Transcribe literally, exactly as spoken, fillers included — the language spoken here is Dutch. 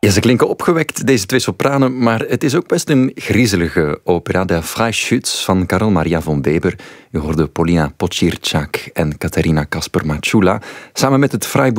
Ja, ze klinken opgewekt, deze twee sopranen, maar het is ook best een griezelige opera. De Freischütz van Karel Maria von Weber. U hoorde Polina Poczirczak en Katerina Kasper-Machula samen met het Freiburg